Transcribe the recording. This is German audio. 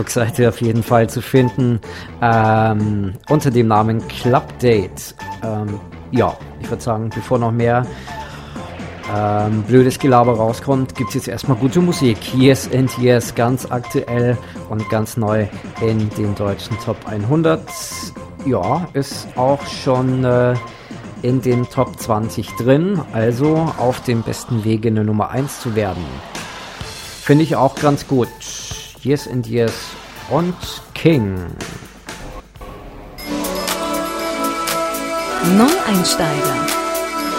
Facebook-Seite auf jeden Fall zu finden, unter dem Namen Club Date. Ja, ich würde sagen, bevor noch mehr blödes Gelaber rauskommt, gibt es jetzt erstmal gute Musik. Yes and Yes, ganz aktuell und ganz neu in den deutschen Top 100. Ja, ist auch schon in den Top 20 drin, also auf dem besten Wege eine Nummer 1 zu werden. Finde ich auch ganz gut. Yes and Yes und King. Neueinsteiger.